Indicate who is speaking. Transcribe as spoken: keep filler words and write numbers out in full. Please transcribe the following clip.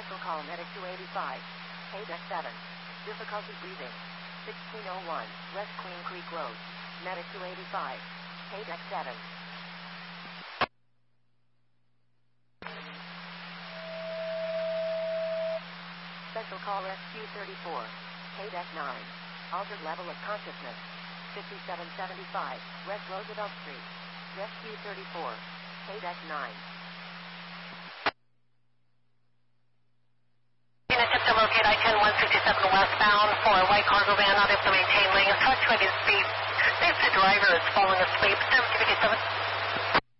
Speaker 1: Special call medic two eighty-five. Paydeck seven. Difficulty breathing. sixteen oh one, West Queen Creek Road. Medic two eighty-five. Paydeck seven. Special call Rescue thirty-four. Paydeck nine. Altered level of consciousness. fifty-seven seventy-five, West Roosevelt Street. Rescue thirty-four. Paydeck nine.
Speaker 2: Attempt to locate I ten one sixty-seven westbound for a white cargo van not able to maintain lane. Instruction of his speed. Safe the driver is falling asleep. seven fifty-seven.